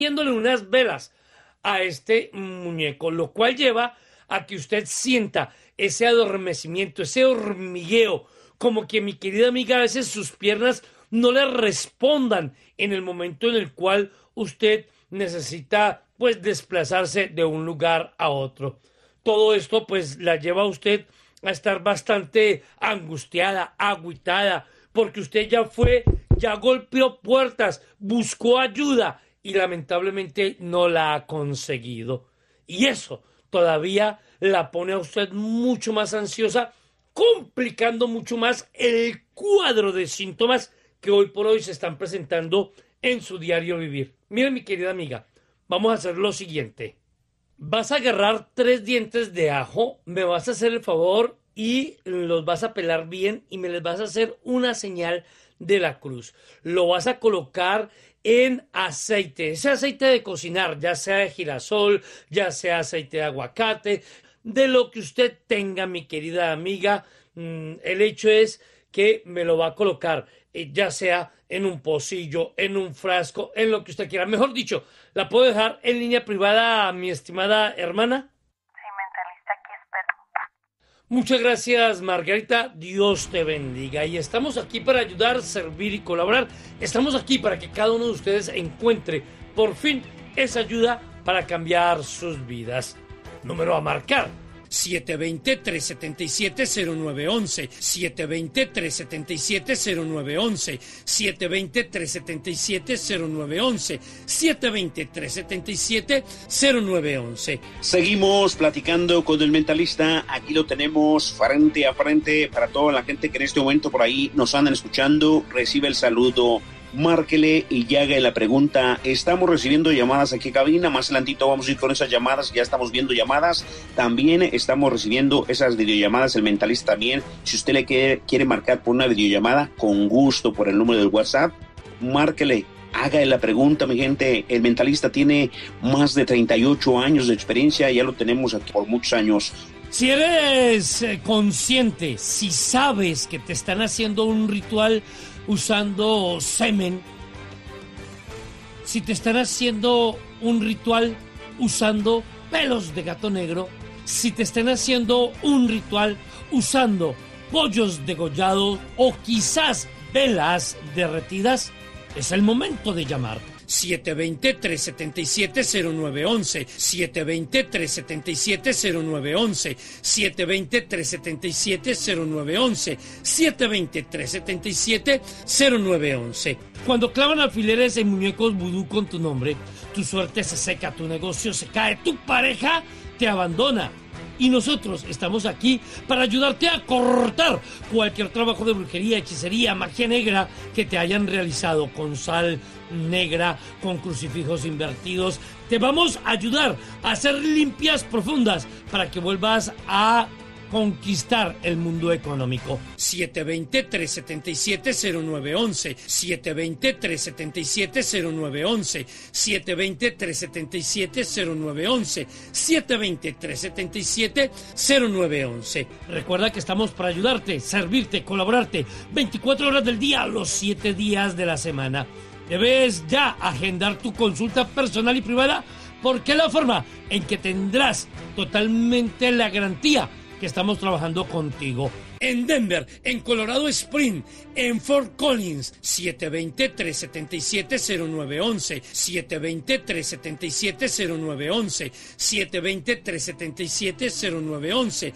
poniéndole unas velas a este muñeco, lo cual lleva a que usted sienta ese adormecimiento, ese hormigueo, como que mi querida amiga, a veces sus piernas no le respondan en el momento en el cual usted necesita pues desplazarse de un lugar a otro. Todo esto pues la lleva a usted a estar bastante angustiada, agüitada, porque usted ya fue, ya golpeó puertas, buscó ayuda y lamentablemente no la ha conseguido. Y eso todavía la pone a usted mucho más ansiosa, complicando mucho más el cuadro de síntomas que hoy por hoy se están presentando en su diario vivir. Mire, mi querida amiga, vamos a hacer lo siguiente. Vas a agarrar 3 dientes de ajo, me vas a hacer el favor y los vas a pelar bien y me les vas a hacer una señal de la cruz. Lo vas a colocar en aceite, ese aceite de cocinar, ya sea de girasol, ya sea aceite de aguacate, de lo que usted tenga, mi querida amiga. El hecho es que me lo va a colocar, ya sea en un pocillo, en un frasco, en lo que usted quiera. Mejor dicho, ¿la puedo dejar en línea privada, mi estimada hermana? Sí, mentalista, aquí espero. Muchas gracias, Margarita. Dios te bendiga. Y estamos aquí para ayudar, servir y colaborar. Estamos aquí para que cada uno de ustedes encuentre por fin esa ayuda para cambiar sus vidas. Número a marcar: 720-377-0911, 720-377-0911, 720-377-0911, 720-377-0911. Seguimos platicando con el mentalista. Aquí lo tenemos frente a frente para toda la gente que en este momento por ahí nos andan escuchando. Recibe el saludo, márquele y haga la pregunta. Estamos recibiendo llamadas aquí en cabina. Más adelantito vamos a ir con esas llamadas. Ya estamos viendo llamadas. También estamos recibiendo esas videollamadas. El mentalista también. Si usted le quiere marcar por una videollamada, con gusto por el número del WhatsApp, márquele. Haga la pregunta, mi gente. El mentalista tiene más de 38 años de experiencia. Ya lo tenemos aquí por muchos años. Si eres consciente, si sabes que te están haciendo un ritual usando semen, si te están haciendo un ritual usando pelos de gato negro, si te están haciendo un ritual usando pollos degollados o quizás velas derretidas, es el momento de llamar. 720-377-0911, 720-377-0911, 720-377-0911, 720-377-0911. Cuando clavan alfileres en muñecos vudú con tu nombre, tu suerte se seca, tu negocio se cae, tu pareja te abandona. Y nosotros estamos aquí para ayudarte a cortar cualquier trabajo de brujería, hechicería, magia negra que te hayan realizado con sal negra, con crucifijos invertidos. Te vamos a ayudar a hacer limpias profundas para que vuelvas a conquistar el mundo económico. 720-377-0911, 720-377-0911, 720-377-0911, 720-377-0911. Recuerda que estamos para ayudarte, servirte, colaborarte 24 horas del día, los 7 días de la semana. Debes ya agendar tu consulta personal y privada, porque es la forma en que tendrás totalmente la garantía que estamos trabajando contigo. En Denver, en Colorado Springs, en Fort Collins, 720-377-0911, 720-377-0911, 720-377-0911,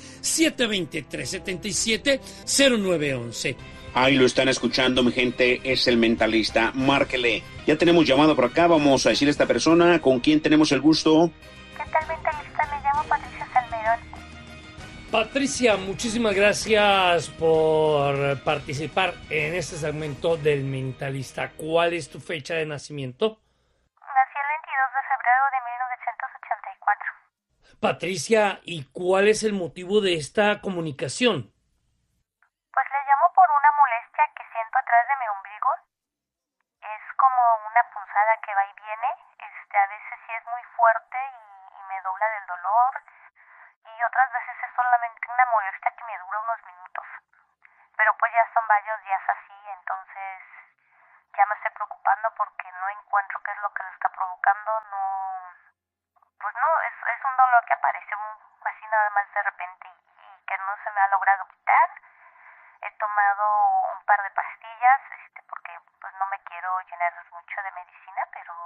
720-377-0911. Ahí lo están escuchando, mi gente. Es el mentalista. Márquele. Ya tenemos llamado por acá. Vamos a decir a esta persona con quién tenemos el gusto. ¿Qué tal, mentalista? Me llamo Patricia Salmerón. Patricia, muchísimas gracias por participar en este segmento del mentalista. ¿Cuál es tu fecha de nacimiento? Nací el 22 de febrero de 1984. Patricia, ¿y cuál es el motivo de esta comunicación? Pues le llamo por una molestia que siento atrás de mi ombligo. Es como una punzada que va y viene. A veces sí es muy fuerte y me dobla del dolor. Y otras veces es solamente una molestia que me dura unos minutos. Pero pues ya son varios días así, entonces ya me estoy preocupando porque no encuentro qué es lo que lo está provocando. no, pues no, es un dolor que aparece así nada más de repente y que no se me ha logrado quitar. He tomado un par de pastillas, porque pues no me quiero llenar mucho de medicina,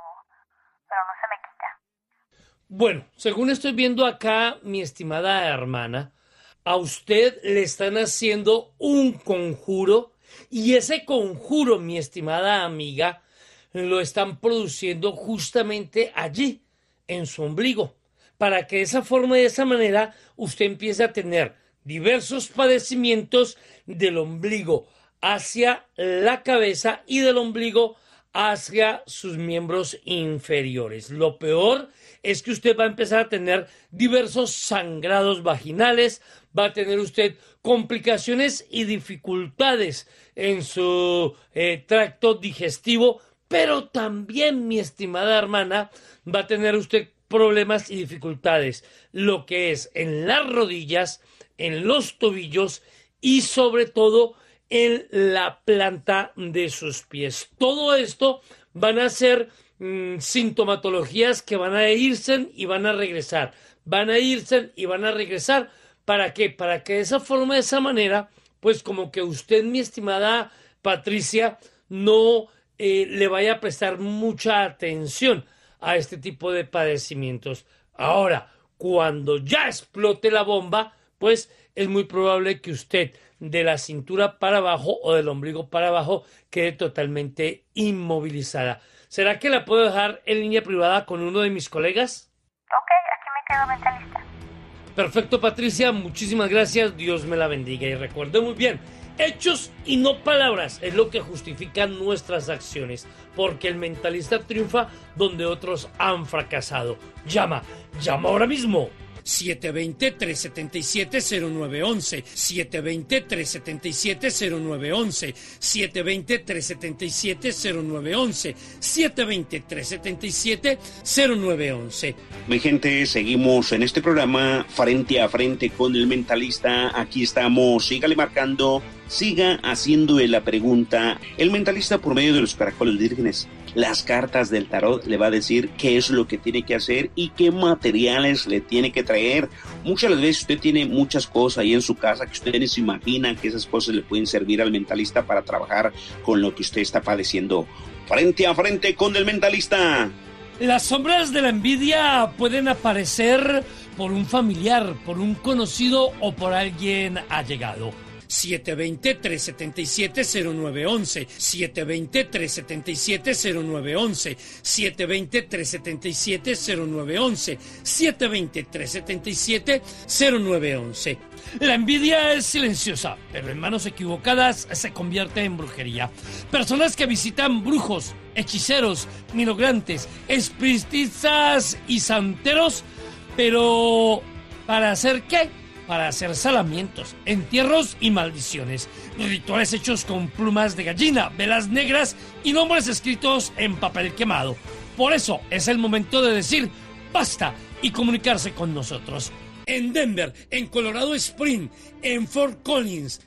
pero no se me quita. Bueno, según estoy viendo acá, mi estimada hermana, a usted le están haciendo un conjuro y ese conjuro, mi estimada amiga, lo están produciendo justamente allí, en su ombligo, para que de esa forma y de esa manera usted empiece a tener diversos padecimientos del ombligo hacia la cabeza y del ombligo hacia sus miembros inferiores. Lo peor es que usted va a empezar a tener diversos sangrados vaginales, va a tener usted complicaciones y dificultades en su tracto digestivo, pero también, mi estimada hermana, va a tener usted problemas y dificultades, lo que es en las rodillas, en los tobillos y sobre todo en la planta de sus pies. Todo esto van a ser sintomatologías que van a irse y van a regresar, van a irse y van a regresar. ¿Para qué? Para que de esa forma, de esa manera, pues como que usted, mi estimada Patricia, no le vaya a prestar mucha atención a este tipo de padecimientos. Ahora, cuando ya explote la bomba, pues es muy probable que usted de la cintura para abajo o del ombligo para abajo quede totalmente inmovilizada. ¿Será que la puedo dejar en línea privada con uno de mis colegas? Ok, aquí me quedo mentalista. Perfecto, Patricia, muchísimas gracias, Dios me la bendiga. Y recuerde muy bien, hechos y no palabras es lo que justifican nuestras acciones, porque el mentalista triunfa donde otros han fracasado. Llama ahora mismo. 720-377-0911, 720-377-0911, 720-377-0911, 720-377-0911. Mi gente, seguimos en este programa frente a frente con el mentalista. Aquí estamos, sígale marcando, siga haciéndole la pregunta. El mentalista, por medio de los caracoles vírgenes, las cartas del tarot, le va a decir qué es lo que tiene que hacer y qué materiales le tiene que traer. Muchas veces usted tiene muchas cosas ahí en su casa que usted ni se imagina que esas cosas le pueden servir al mentalista para trabajar con lo que usted está padeciendo. Frente a frente con el mentalista. Las sombras de la envidia pueden aparecer por un familiar, por un conocido o por alguien allegado. 720-377-0911, 720-377-0911, 720-377-0911, 720-377-0911. La envidia es silenciosa, pero en manos equivocadas se convierte en brujería. Personas que visitan brujos, hechiceros, milagrantes, espiritistas y santeros, pero ¿para hacer qué? Para hacer salamientos, entierros y maldiciones, rituales hechos con plumas de gallina, velas negras y nombres escritos en papel quemado. Por eso es el momento de decir basta y comunicarse con nosotros. En Denver, en Colorado Springs, en Fort Collins,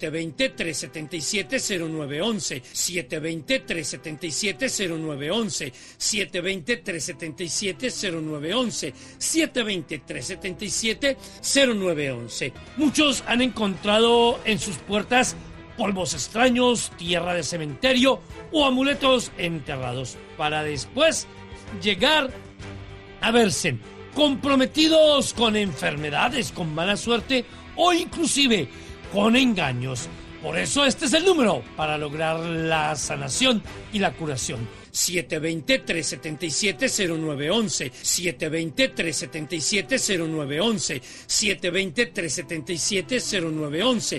720-377-0911, 720-377-0911, 720-377-0911, 720-377-0911. Muchos han encontrado en sus puertas polvos extraños, tierra de cementerio o amuletos enterrados, para después llegar a verse comprometidos con enfermedades, con mala suerte o inclusive con engaños. Por eso este es el número para lograr la sanación y la curación. 720-377-0911, 720-377-0911, 720-377-0911,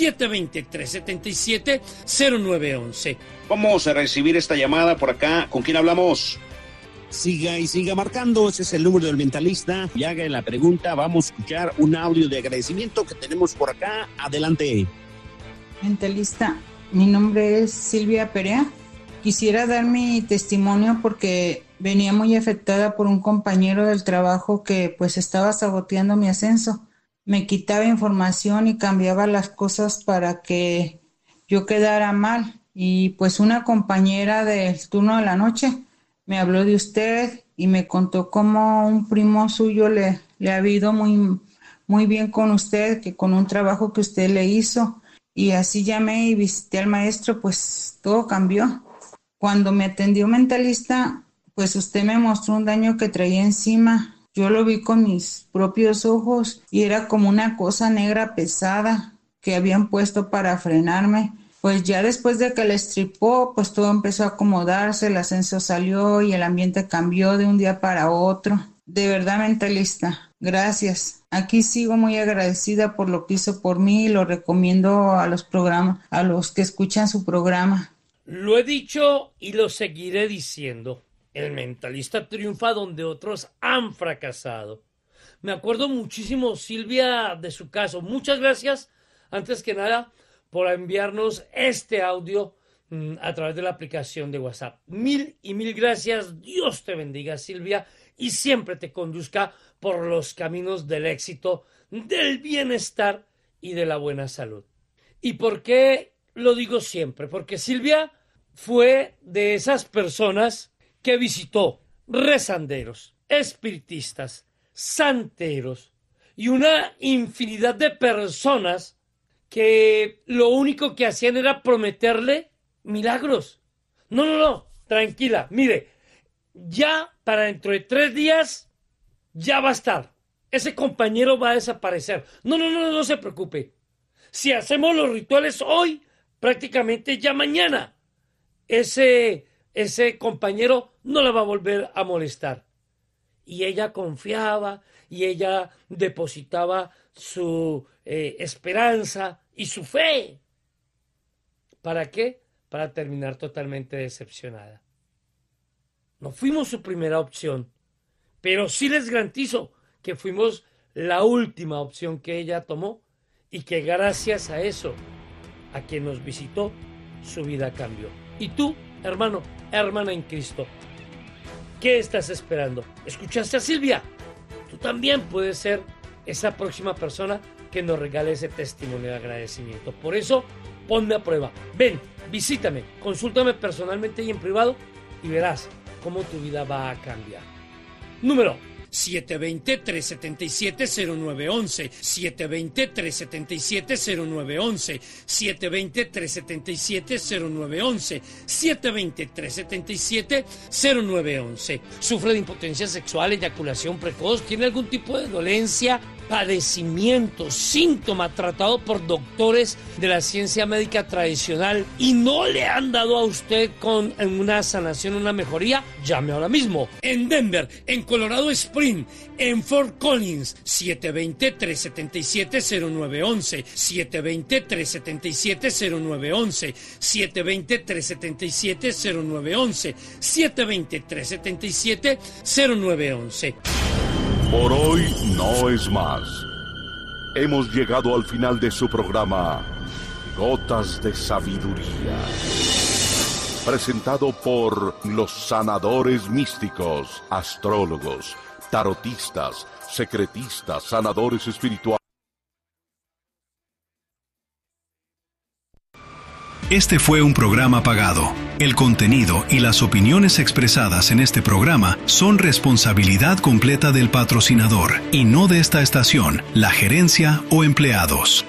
720-377-0911. Vamos a recibir esta llamada por acá. ¿Con quién hablamos? Siga y siga marcando, ese es el número del mentalista y haga la pregunta. Vamos a escuchar un audio de agradecimiento que tenemos por acá. Adelante. Mentalista, mi nombre es Silvia Perea. Quisiera dar mi testimonio porque venía muy afectada por un compañero del trabajo que pues estaba saboteando mi ascenso. Me quitaba información y cambiaba las cosas para que yo quedara mal. Y pues una compañera del turno de la noche me habló de usted y me contó cómo un primo suyo le ha ido muy bien con usted, que con un trabajo que usted le hizo. Y así llamé y visité al maestro, pues todo cambió. Cuando me atendió Mentalista, pues usted me mostró un daño que traía encima. Yo lo vi con mis propios ojos y era como una cosa negra pesada que habían puesto para frenarme. Pues ya después de que le estripó, pues todo empezó a acomodarse, el ascenso salió y el ambiente cambió de un día para otro. De verdad, Mentalista, gracias. Aquí sigo muy agradecida por lo que hizo por mí y lo recomiendo a los que escuchan su programa. Lo he dicho y lo seguiré diciendo. El Mentalista triunfa donde otros han fracasado. Me acuerdo muchísimo, Silvia, de su caso. Muchas gracias, antes que nada, por enviarnos este audio a través de la aplicación de WhatsApp. Mil y mil gracias. Dios te bendiga, Silvia, y siempre te conduzca por los caminos del éxito, del bienestar y de la buena salud. ¿Y por qué lo digo siempre? Porque Silvia fue de esas personas que visitó rezanderos, espiritistas, santeros y una infinidad de personas que lo único que hacían era prometerle milagros. No, tranquila, mire, ya para dentro de 3 días ya va a estar. Ese compañero va a desaparecer. No se preocupe. Si hacemos los rituales hoy, prácticamente ya mañana, ese compañero no la va a volver a molestar. Y ella confiaba y ella depositaba su esperanza y su fe. ¿Para qué? Para terminar totalmente decepcionada. No fuimos su primera opción, pero sí les garantizo que fuimos la última opción que ella tomó y que gracias a eso, a quien nos visitó, su vida cambió. Y tú, hermano, hermana en Cristo, ¿qué estás esperando? ¿Escuchaste a Silvia? Tú también puedes ser esa próxima persona que nos regale ese testimonio de agradecimiento. Por eso, ponme a prueba. Ven, visítame, consúltame personalmente y en privado y verás cómo tu vida va a cambiar. Número 720-377-0911, 720-377-0911, 720-377-0911, 720-377-0911. ¿Sufre de impotencia sexual, eyaculación precoz? ¿Tiene algún tipo de dolencia, padecimiento, síntoma tratado por doctores de la ciencia médica tradicional y no le han dado a usted con una sanación, una mejoría? Llame ahora mismo. En Denver, en Colorado Spring, en Fort Collins, 720-377-0911, 720-377-0911, 720-377-0911, 720-377-0911. Por hoy no es más. Hemos llegado al final de su programa Gotas de Sabiduría, presentado por los sanadores místicos, astrólogos, tarotistas, secretistas, sanadores espirituales. Este fue un programa pagado. El contenido y las opiniones expresadas en este programa son responsabilidad completa del patrocinador y no de esta estación, la gerencia o empleados.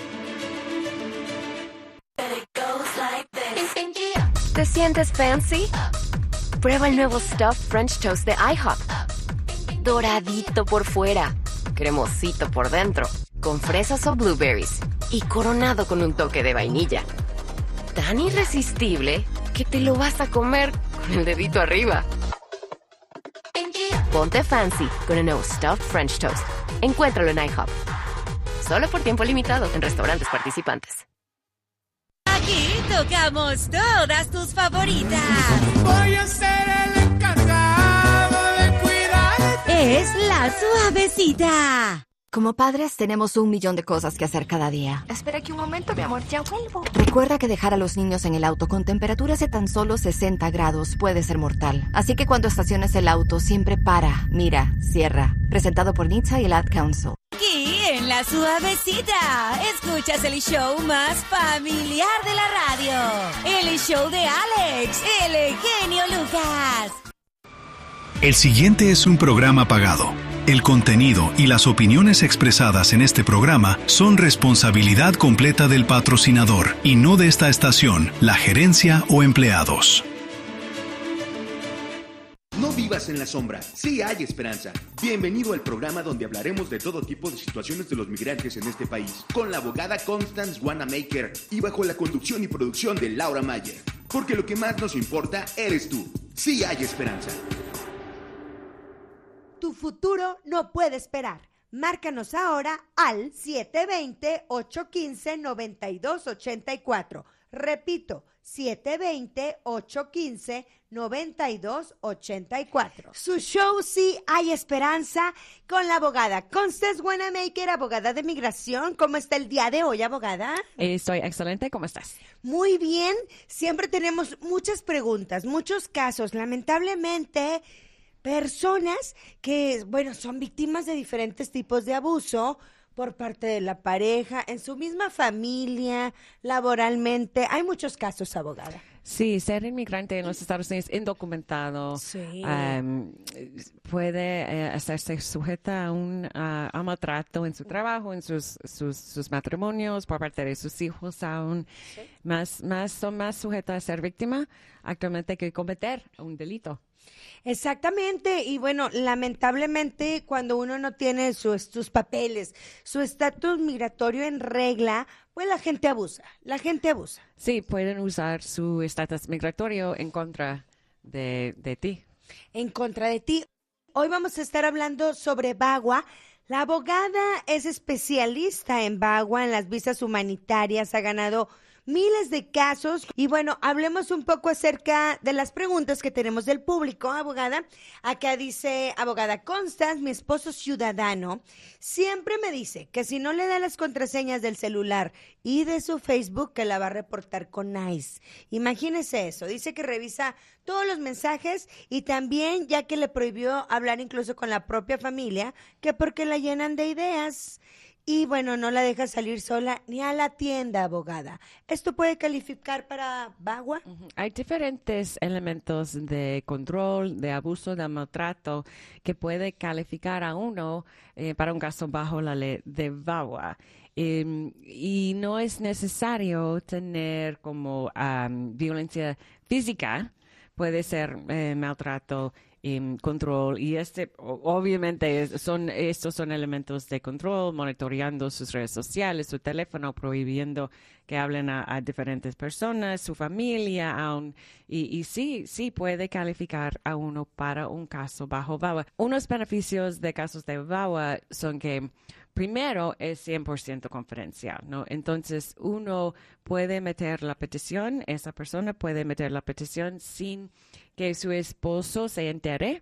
¿Te sientes fancy? Prueba el nuevo Stuffed French Toast de IHOP. Doradito por fuera, cremosito por dentro, con fresas o blueberries y coronado con un toque de vainilla. Tan irresistible que te lo vas a comer con el dedito arriba. Ponte fancy con el nuevo Stuffed French Toast. Encuéntralo en IHOP. Solo por tiempo limitado en restaurantes participantes. Aquí tocamos todas tus favoritas. Voy a ser el encargado de cuidar. Es La Suavecita. Como padres tenemos 1.000.000 de cosas que hacer cada día. Espera aquí un momento, mi amor, ya vuelvo. Recuerda que dejar a los niños en el auto con temperaturas de tan solo 60 grados puede ser mortal. Así que cuando estaciones el auto, siempre para, mira, cierra. Presentado por NHTSA y el Ad Council. Aquí en La Suavecita, escuchas el show más familiar de la radio. El show de Alex, el genio Lucas. El siguiente es un programa pagado. El contenido y las opiniones expresadas en este programa son responsabilidad completa del patrocinador y no de esta estación, la gerencia o empleados. No vivas en la sombra, sí hay esperanza. Bienvenido al programa donde hablaremos de todo tipo de situaciones de los migrantes en este país, con la abogada Constance Wanamaker y bajo la conducción y producción de Laura Mayer. Porque lo que más nos importa eres tú. Sí hay esperanza. Tu futuro no puede esperar. Márcanos ahora al 720-815-9284. Repito, 720-815-9284. Su show Sí hay esperanza con la abogada Constance Wanamaker, abogada de migración. ¿Cómo está el día de hoy, abogada? Estoy excelente. ¿Cómo estás? Muy bien. Siempre tenemos muchas preguntas, muchos casos. Lamentablemente, personas que, bueno, son víctimas de diferentes tipos de abuso por parte de la pareja, en su misma familia, laboralmente. Hay muchos casos, abogada. Sí, ser inmigrante en los Estados Unidos indocumentado puede hacerse sujeta a un maltrato en su trabajo, en sus matrimonios, por parte de sus hijos aún. Son más sujetas a ser víctima actualmente que cometer un delito. Exactamente, y bueno, lamentablemente cuando uno no tiene sus papeles, su estatus migratorio en regla, pues la gente abusa. Sí, pueden usar su estatus migratorio en contra de ti. En contra de ti. Hoy vamos a estar hablando sobre VAWA. La abogada es especialista en VAWA, en las visas humanitarias, ha ganado miles de casos. Y bueno, hablemos un poco acerca de las preguntas que tenemos del público, abogada. Acá dice, abogada Constance, mi esposo ciudadano siempre me dice que si no le da las contraseñas del celular y de su Facebook, que la va a reportar con ICE. Imagínese eso, dice que revisa todos los mensajes y también ya que le prohibió hablar incluso con la propia familia, que porque la llenan de ideas. Y bueno, no la deja salir sola ni a la tienda, abogada. ¿Esto puede calificar para VAWA? Hay diferentes elementos de control, de abuso, de maltrato que puede calificar a uno para un caso bajo la ley de VAWA. Y no es necesario tener como violencia física, puede ser maltrato, control, y obviamente estos son elementos de control, monitoreando sus redes sociales, su teléfono, prohibiendo que hablen a diferentes personas, su familia aún, y sí puede calificar a uno para un caso bajo VAWA. Unos beneficios de casos de VAWA son que primero es 100% confidencial, ¿no? Entonces uno puede meter la petición, esa persona puede meter la petición sin que su esposo se entere,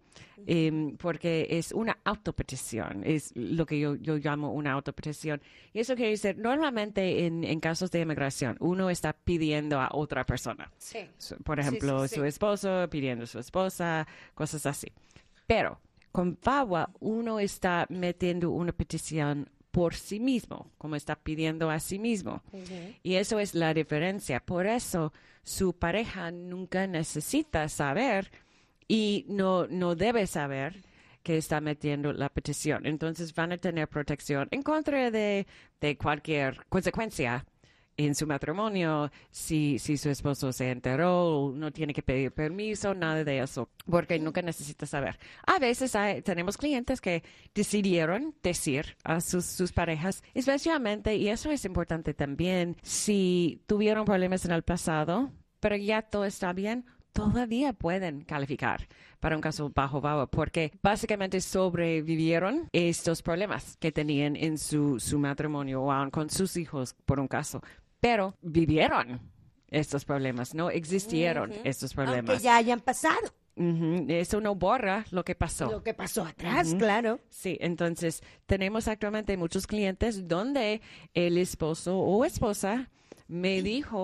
porque es una autopetición, es lo que yo llamo una autopetición. Y eso quiere decir, normalmente en casos de inmigración, uno está pidiendo a otra persona. Sí. Por ejemplo, su esposo pidiendo a su esposa, cosas así. Pero con VAWA, uno está metiendo una petición por sí mismo, como está pidiendo a sí mismo. Uh-huh. Y eso es la diferencia. Por eso su pareja nunca necesita saber y no debe saber que está metiendo la petición. Entonces van a tener protección en contra de cualquier consecuencia en su matrimonio, si su esposo se enteró, no tiene que pedir permiso, nada de eso, porque nunca necesita saber. A veces tenemos clientes que decidieron decir a sus parejas, especialmente, y eso es importante también, si tuvieron problemas en el pasado, pero ya todo está bien, todavía pueden calificar para un caso bajo VAWA, porque básicamente sobrevivieron estos problemas que tenían en su matrimonio o aún con sus hijos por un caso. Pero vivieron estos problemas, no existieron estos problemas. Aunque ya hayan pasado. Eso no borra lo que pasó. Lo que pasó atrás, claro. Sí, entonces tenemos actualmente muchos clientes donde el esposo o esposa me dijo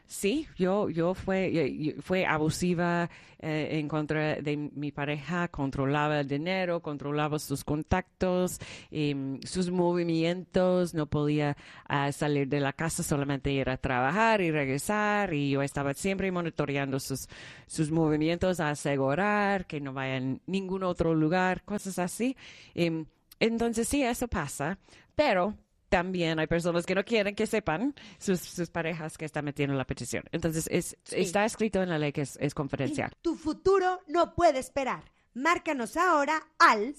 Sí, yo fue abusiva en contra de mi pareja, controlaba el dinero, controlaba sus contactos, sus movimientos, no podía salir de la casa, solamente ir a trabajar y regresar, y yo estaba siempre monitoreando sus movimientos, a asegurar que no vaya a ningún otro lugar, cosas así. Entonces sí, eso pasa, pero también hay personas que no quieren que sepan sus parejas que están metiendo la petición. Entonces, está escrito en la ley que es confidencial. Tu futuro no puede esperar. Márcanos ahora al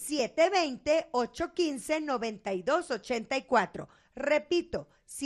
720-815-9284. Repito,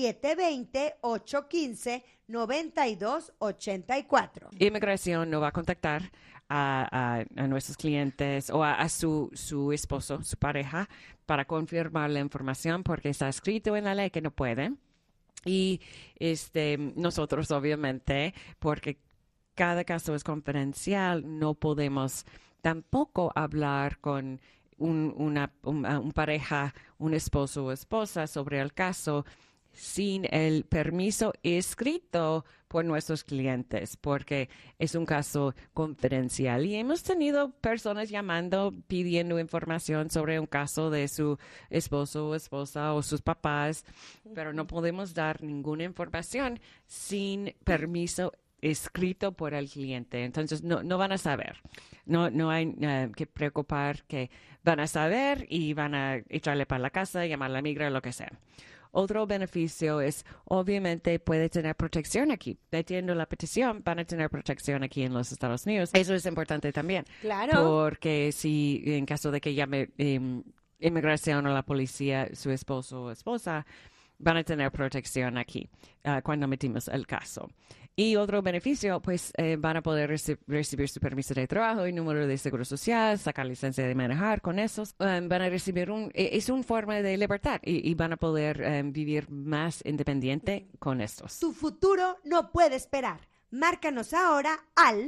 720-815-9284. Inmigración no va a contactar a nuestros clientes o a su esposo, su pareja, para confirmar la información, porque está escrito en la ley que no pueden. Y nosotros, obviamente, porque cada caso es confidencial, no podemos tampoco hablar con un pareja, un esposo o esposa sobre el caso sin el permiso escrito por nuestros clientes, porque es un caso confidencial. Y hemos tenido personas llamando, pidiendo información sobre un caso de su esposo o esposa o sus papás, pero no podemos dar ninguna información sin permiso escrito por el cliente. Entonces, no van a saber. No hay que preocupar, que van a saber y van a echarle para la casa, llamar a la migra, lo que sea. Otro beneficio es, obviamente, puede tener protección aquí. Metiendo la petición, van a tener protección aquí en los Estados Unidos. Eso es importante también. Claro. Porque si, en caso de que llame inmigración o la policía, su esposo o esposa, van a tener protección aquí cuando metimos el caso. Y otro beneficio, pues van a poder recibir su permiso de trabajo y número de seguro social, sacar licencia de manejar con esos. Van a recibir es una forma de libertad y van a poder vivir más independiente con estos. Tu futuro no puede esperar. Márcanos ahora al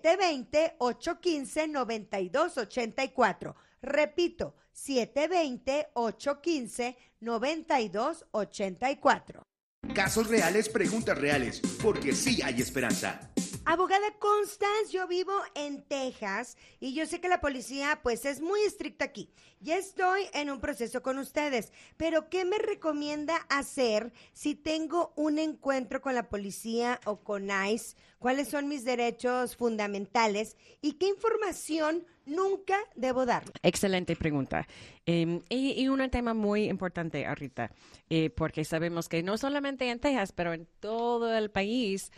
720-815-9284. Repito, 720-815-9284. Casos reales, preguntas reales, porque sí hay esperanza. Abogada Constance, yo vivo en Texas y yo sé que la policía pues es muy estricta aquí. Ya estoy en un proceso con ustedes, pero ¿qué me recomienda hacer si tengo un encuentro con la policía o con ICE? ¿Cuáles son mis derechos fundamentales y qué información nunca debo dar? Excelente pregunta. Y un tema muy importante ahorita, porque sabemos que no solamente en Texas, pero en todo el país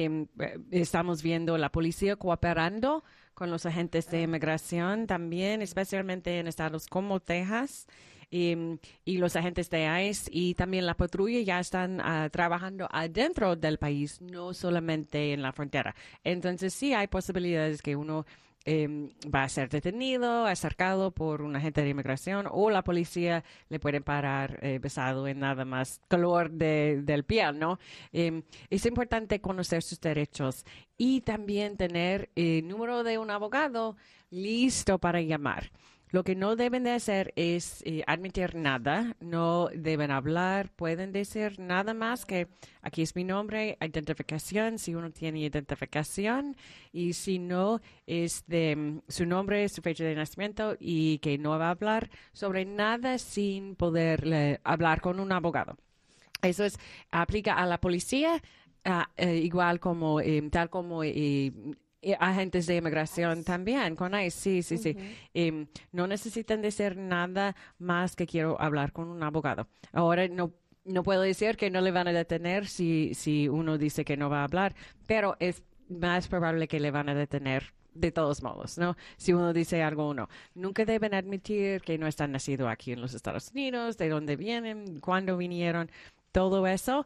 estamos viendo la policía cooperando con los agentes de inmigración también, especialmente en estados como Texas. Y los agentes de ICE y también la patrulla ya están trabajando adentro del país, no solamente en la frontera. Entonces sí hay posibilidades que uno va a ser detenido, acercado por un agente de inmigración, o la policía le puede parar basado en nada más color del piel, ¿no? Es importante conocer sus derechos y también tener el número de un abogado listo para llamar. Lo que no deben de hacer es admitir nada, no deben hablar, pueden decir nada más que aquí es mi nombre, identificación, si uno tiene identificación, y si no, es de su nombre, su fecha de nacimiento, y que no va a hablar sobre nada sin poder hablar con un abogado. Eso aplica a la policía, igual como, tal como agentes de inmigración también, con ICE, sí. No necesitan decir nada más que quiero hablar con un abogado. Ahora no puedo decir que no le van a detener si uno dice que no va a hablar, pero es más probable que le van a detener de todos modos, ¿no? Si uno dice algo o no. Nunca deben admitir que no están nacidos aquí en los Estados Unidos, de dónde vienen, cuándo vinieron, todo eso,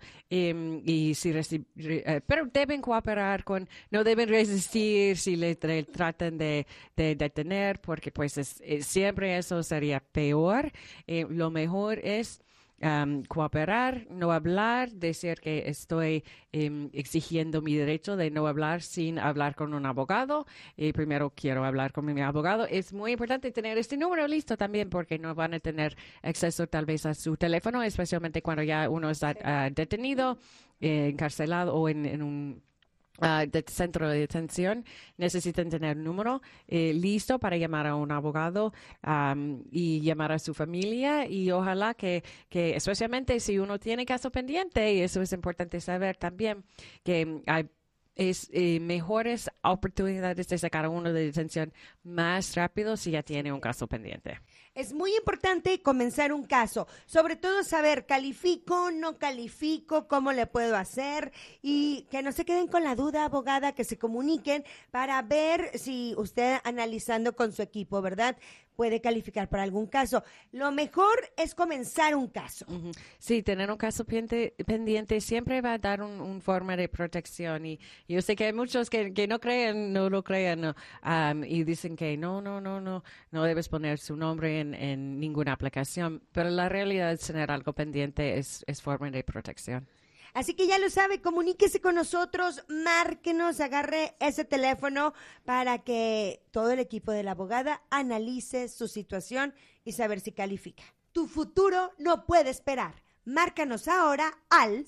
y pero deben cooperar no deben resistir si le tratan de detener, porque pues siempre eso sería peor. Lo mejor es cooperar, no hablar, decir que estoy exigiendo mi derecho de no hablar sin hablar con un abogado. Primero quiero hablar con mi abogado. Es muy importante tener este número listo también, porque no van a tener acceso tal vez a su teléfono, especialmente cuando ya uno está detenido, encarcelado o en un del centro de detención necesitan tener un número listo para llamar a un abogado y llamar a su familia y ojalá que especialmente si uno tiene caso pendiente, y eso es importante saber también, que hay mejores oportunidades de sacar a uno de detención más rápido si ya tiene un caso pendiente. Es muy importante comenzar un caso, sobre todo saber, ¿califico, no califico, cómo le puedo hacer? Y que no se queden con la duda, abogada, que se comuniquen para ver si usted analizando con su equipo, ¿verdad?, puede calificar para algún caso. Lo mejor es comenzar un caso. Uh-huh. Sí, tener un caso pendiente siempre va a dar un forma de protección. Y yo sé que hay muchos que no lo creen y dicen que no debes poner su nombre en ninguna aplicación. Pero la realidad es tener algo pendiente es forma de protección. Así que ya lo sabe, comuníquese con nosotros, márquenos, agarre ese teléfono para que todo el equipo de la abogada analice su situación y saber si califica. Tu futuro no puede esperar. Márcanos ahora al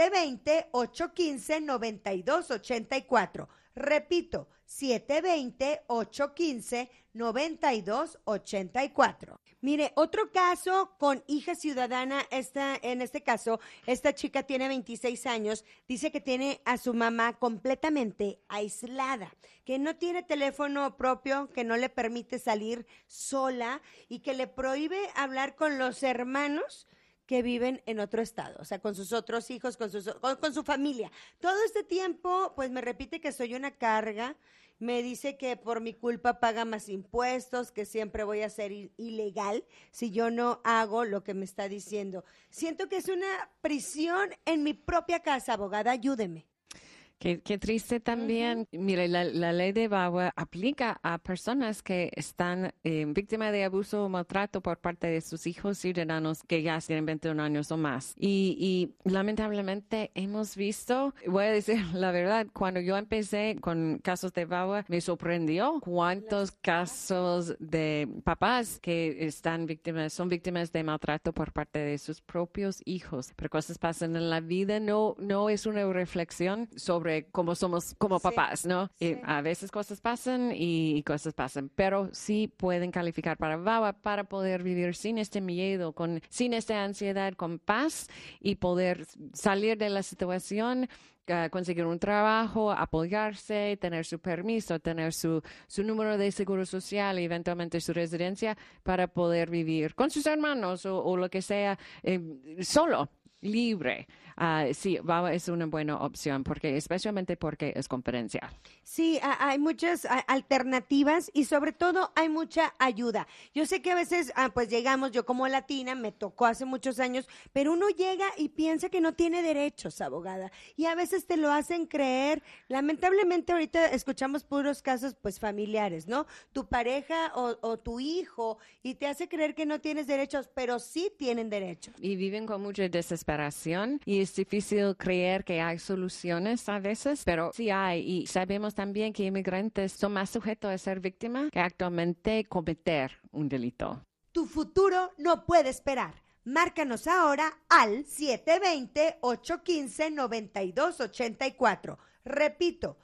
720-815-9284. Repito, 720-815-9284. Mire, otro caso con hija ciudadana, en este caso, esta chica tiene 26 años, dice que tiene a su mamá completamente aislada, que no tiene teléfono propio, que no le permite salir sola y que le prohíbe hablar con los hermanos que viven en otro estado, o sea, con sus otros hijos, con su familia. Todo este tiempo, pues me repite que soy una carga, me dice que por mi culpa paga más impuestos, que siempre voy a ser ilegal si yo no hago lo que me está diciendo. Siento que es una prisión en mi propia casa, abogada, ayúdeme. Qué triste también. Uh-huh. Mire, la ley de VAWA aplica a personas que están víctimas de abuso o maltrato por parte de sus hijos ciudadanos que ya tienen 21 años o más. Y lamentablemente hemos visto, voy a decir la verdad, cuando yo empecé con casos de VAWA, me sorprendió cuántos casos de papás que son víctimas de maltrato por parte de sus propios hijos. Pero cosas pasan en la vida, no es una reflexión sobre cómo somos como papás, ¿no? Sí. A veces cosas pasan y cosas pasan, pero sí pueden calificar para VAWA para poder vivir sin este miedo, sin esta ansiedad, con paz y poder salir de la situación, conseguir un trabajo, apoyarse, tener su permiso, tener su número de seguro social y eventualmente su residencia para poder vivir con sus hermanos o lo que sea, solo, libre. Sí, VAWA es una buena opción, especialmente porque es confidencial. Sí, hay muchas alternativas y sobre todo hay mucha ayuda. Yo sé que a veces, pues llegamos, yo como latina, me tocó hace muchos años, pero uno llega y piensa que no tiene derechos, abogada, y a veces te lo hacen creer. Lamentablemente ahorita escuchamos puros casos, pues familiares, ¿no? Tu pareja o tu hijo, y te hace creer que no tienes derechos, pero sí tienen derechos. Y viven con mucha desesperación y es difícil creer que hay soluciones a veces, pero sí hay. Y sabemos también que inmigrantes son más sujetos a ser víctimas que actualmente cometer un delito. Tu futuro no puede esperar. Márcanos ahora al 720-815-9284. Repito,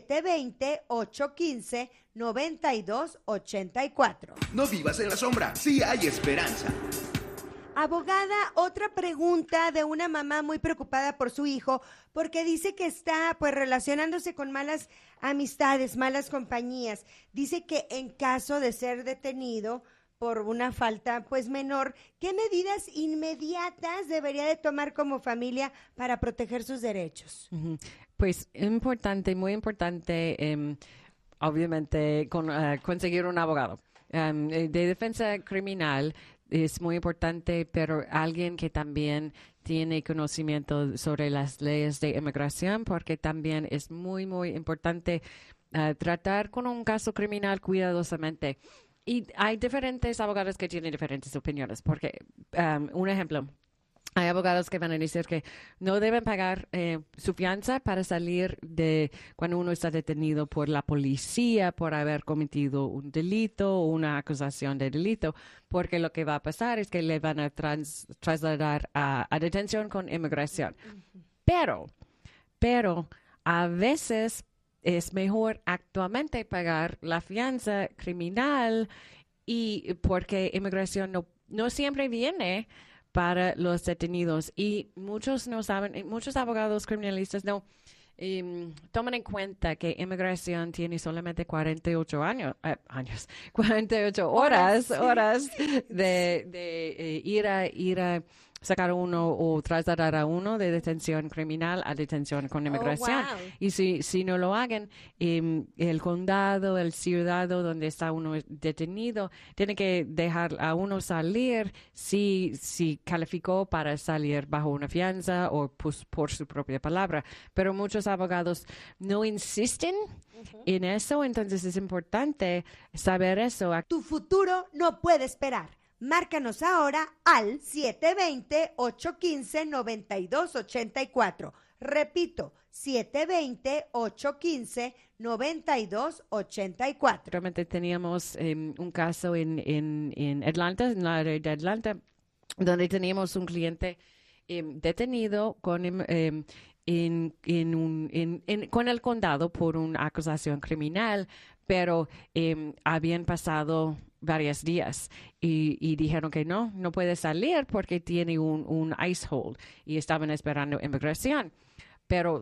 720-815-9284. No vivas en la sombra, sí hay esperanza. Abogada, otra pregunta de una mamá muy preocupada por su hijo, porque dice que está pues relacionándose con malas amistades, malas compañías. Dice que en caso de ser detenido por una falta pues menor, ¿qué medidas inmediatas debería de tomar como familia para proteger sus derechos? Uh-huh. Pues muy importante, obviamente, conseguir un abogado de defensa criminal. Es muy importante, pero alguien que también tiene conocimiento sobre las leyes de inmigración, porque también es muy, muy importante tratar con un caso criminal cuidadosamente. Y hay diferentes abogados que tienen diferentes opiniones, porque, un ejemplo, hay abogados que van a decir que no deben pagar su fianza para salir de cuando uno está detenido por la policía por haber cometido un delito o una acusación de delito, porque lo que va a pasar es que le van a trasladar a detención con inmigración. Pero a veces es mejor actualmente pagar la fianza criminal y porque inmigración no siempre viene para los detenidos y muchos no saben, muchos abogados criminalistas no toman en cuenta que inmigración tiene solamente 48 48 horas de ir a sacar uno o trasladar a uno de detención criminal a detención con inmigración. wow. Y si no lo hagan, el condado, el ciudad donde está uno detenido, tiene que dejar a uno salir si calificó para salir bajo una fianza o pues, por su propia palabra. Pero muchos abogados no insisten en eso, entonces es importante saber eso. Tu futuro no puede esperar. Márcanos ahora al 720-815-9284. Repito, 720-815-9284. Realmente teníamos un caso en Atlanta, en la área de Atlanta, donde teníamos un cliente detenido con con el condado por una acusación criminal, pero habían pasado varios días y dijeron que no puede salir porque tiene un ICE hold y estaban esperando inmigración. Pero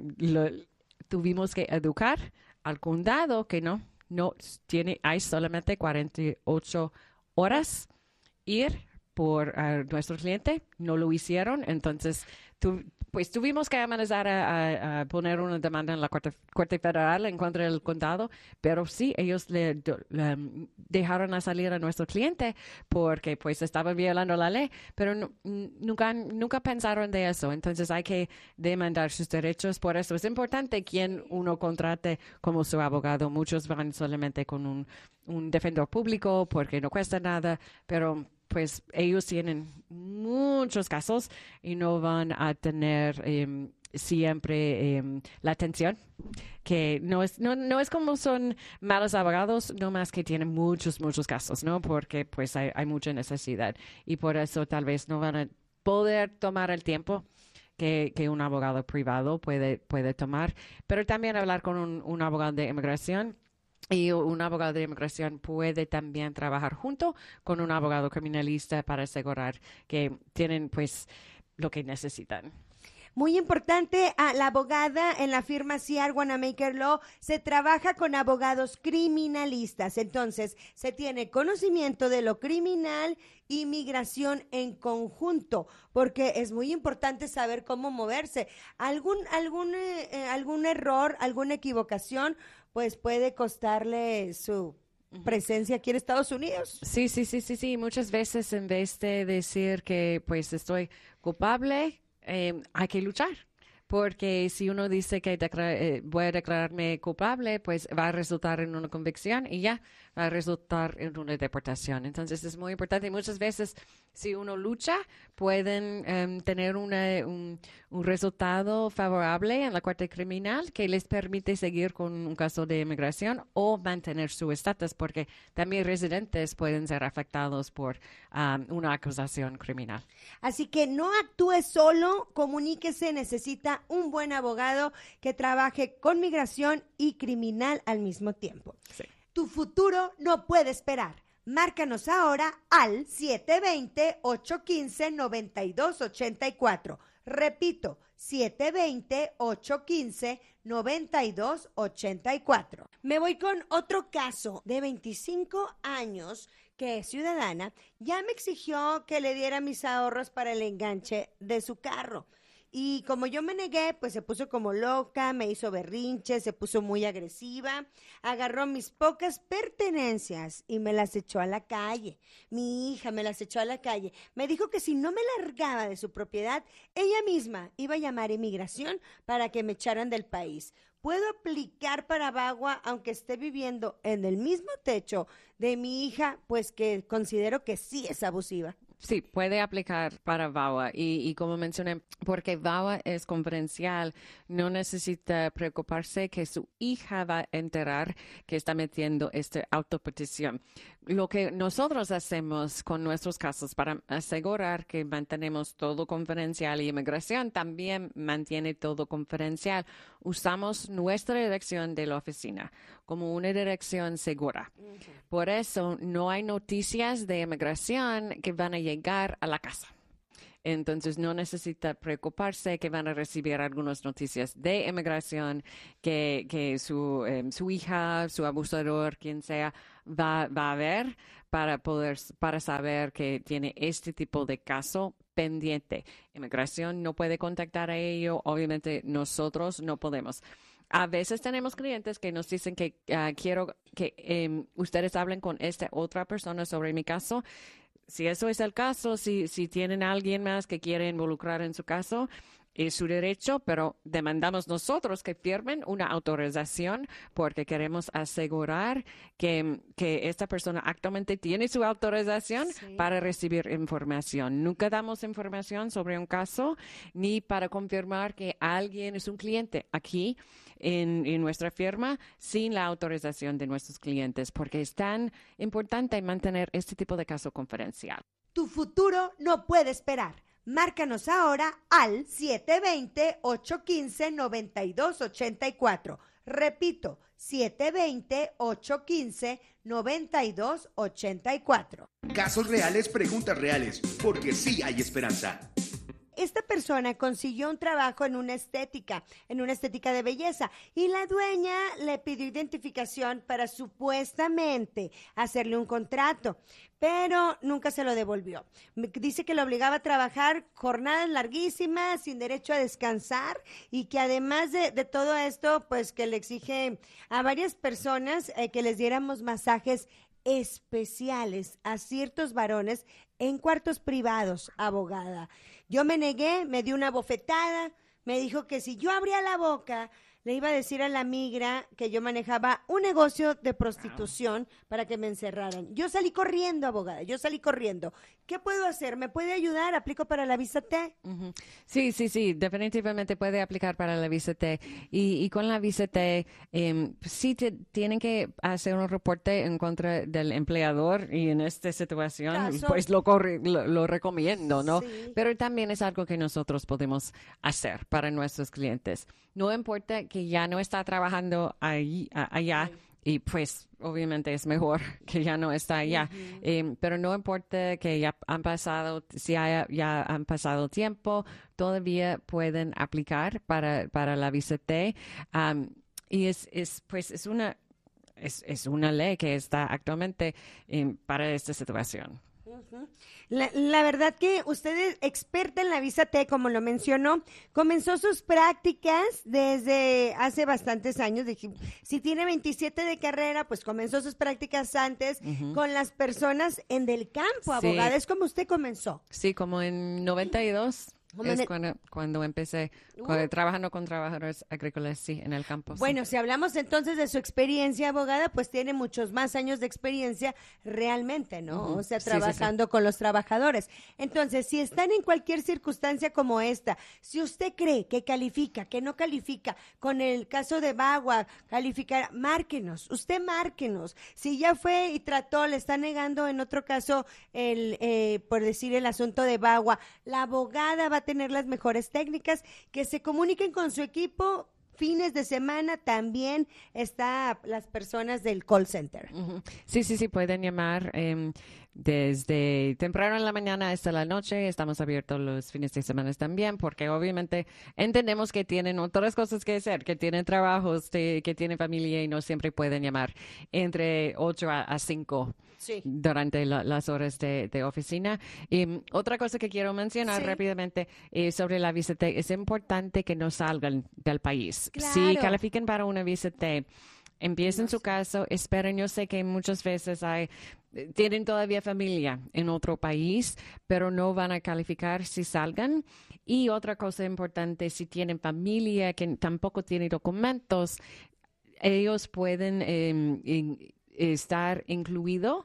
tuvimos que educar al condado que no tiene ICE solamente 48 horas ir por nuestro cliente. No lo hicieron, entonces pues tuvimos que amenazar a poner una demanda en la Corte Federal en contra del condado, pero sí, ellos le dejaron a salir a nuestro cliente porque pues estaban violando la ley, pero nunca pensaron de eso. Entonces hay que demandar sus derechos. Por eso es importante quién uno contrate como su abogado. Muchos van solamente con un defensor público porque no cuesta nada, pero pues ellos tienen muchos casos y no van a tener siempre la atención, que no es como son malos abogados, no más que tienen muchos casos, ¿no? Porque pues hay mucha necesidad y por eso tal vez no van a poder tomar el tiempo que un abogado privado puede tomar, pero también hablar con un abogado de inmigración. Y un abogado de inmigración puede también trabajar junto con un abogado criminalista para asegurar que tienen pues lo que necesitan. Muy importante, la abogada en la firma C.R. Wanamaker Law se trabaja con abogados criminalistas. Entonces, se tiene conocimiento de lo criminal y migración en conjunto, porque es muy importante saber cómo moverse. Algún error, alguna equivocación, pues puede costarle su presencia aquí en Estados Unidos. Sí. Muchas veces en vez de decir que pues estoy culpable, hay que luchar. Porque si uno dice que voy a declararme culpable, pues va a resultar en una convicción y ya va a resultar en una deportación. Entonces es muy importante. Y muchas veces, si uno lucha, pueden tener un resultado favorable en la corte criminal que les permite seguir con un caso de inmigración o mantener su estatus, porque también residentes pueden ser afectados por una acusación criminal. Así que no actúe solo, comuníquese, necesita un buen abogado que trabaje con migración y criminal al mismo tiempo. Sí. Tu futuro no puede esperar. Márcanos ahora al 720-815-9284. Repito, 720-815-9284. Me voy con otro caso de 25 años que es ciudadana. Ya me exigió que le diera mis ahorros para el enganche de su carro. Y como yo me negué, pues se puso como loca, me hizo berrinche, se puso muy agresiva, agarró mis pocas pertenencias y me las echó a la calle. Mi hija me las echó a la calle. Me dijo que si no me largaba de su propiedad, ella misma iba a llamar a inmigración para que me echaran del país. ¿Puedo aplicar para VAWA aunque esté viviendo en el mismo techo de mi hija? Pues que considero que sí es abusiva. Sí, puede aplicar para VAWA y como mencioné, porque VAWA es confidencial, no necesita preocuparse que su hija va a enterar que está metiendo esta autopetición. Lo que nosotros hacemos con nuestros casos para asegurar que mantenemos todo confidencial y inmigración también mantiene todo confidencial, usamos nuestra dirección de la oficina como una dirección segura. Por eso no hay noticias de inmigración que van a llegar a la casa. Entonces no necesita preocuparse que van a recibir algunas noticias de inmigración que su hija, su abusador, quien sea, va a ver para saber que tiene este tipo de caso pendiente. Inmigración no puede contactar a ello, obviamente nosotros no podemos. A veces tenemos clientes que nos dicen que quiero que ustedes hablen con esta otra persona sobre mi caso. Si eso es el caso, si tienen a alguien más que quiere involucrar en su caso, es su derecho, pero demandamos nosotros que firmen una autorización porque queremos asegurar que esta persona actualmente tiene su autorización para recibir información. Nunca damos información sobre un caso ni para confirmar que alguien es un cliente aquí en nuestra firma sin la autorización de nuestros clientes, porque es tan importante mantener este tipo de caso confidencial. Tu futuro no puede esperar. Márcanos ahora al 720-815-9284. Repito, 720-815-9284. Casos reales, preguntas reales, porque sí hay esperanza. Esta persona consiguió un trabajo en una estética de belleza, y la dueña le pidió identificación para supuestamente hacerle un contrato, pero nunca se lo devolvió. Dice que lo obligaba a trabajar jornadas larguísimas, sin derecho a descansar, y que además de todo esto, pues que le exige a varias personas que les diéramos masajes especiales a ciertos varones en cuartos privados, abogada. Yo me negué, me dio una bofetada, me dijo que si yo abría la boca, le iba a decir a la migra que yo manejaba un negocio de prostitución para que me encerraran. Yo salí corriendo, abogada, ¿Qué puedo hacer? ¿Me puede ayudar? ¿Aplico para la visa T? Uh-huh. Sí, definitivamente puede aplicar para la visa T. Y con la visa T, sí tienen que hacer un reporte en contra del empleador, y en esta situación, pues lo recomiendo, ¿no? Sí. Pero también es algo que nosotros podemos hacer para nuestros clientes. No importa que ya no está trabajando allá, y pues obviamente es mejor que ya no está allá, pero no importa que ya han pasado tiempo, todavía pueden aplicar para la visa T, y es una ley que está actualmente para esta situación. La verdad que usted es experta en la visa T, como lo mencionó, comenzó sus prácticas desde hace bastantes años. Dije, si tiene 27 de carrera, pues comenzó sus prácticas antes con las personas en del campo, abogada. Es como usted comenzó. Sí, como en 92. Es cuando empecé trabajando con trabajadores agrícolas, sí, en el campo. Bueno, sí. Si hablamos entonces de su experiencia, abogada, pues tiene muchos más años de experiencia realmente, ¿no? O sea, trabajando con los trabajadores. Entonces, si están en cualquier circunstancia como esta, si usted cree que califica, que no califica, con el caso de VAWA, calificar, márquenos. Si ya fue y trató, le está negando en otro caso por decir el asunto de VAWA, la abogada va a tener las mejores técnicas, que se comuniquen con su equipo. Fines de semana también está las personas del call center. Sí, pueden llamar desde temprano en la mañana hasta la noche. Estamos abiertos los fines de semana también, porque obviamente entendemos que tienen otras cosas que hacer, que tienen trabajos, que tienen familia, y no siempre pueden llamar entre 8 a 5 durante las horas de oficina. Y otra cosa que quiero mencionar rápidamente sobre la visa T, es importante que no salgan del país. Claro. Si califican para una visa T, empiecen su caso, esperen. Yo sé que muchas veces tienen todavía familia en otro país, pero no van a calificar si salgan. Y otra cosa importante, si tienen familia que tampoco tiene documentos, ellos pueden estar incluidos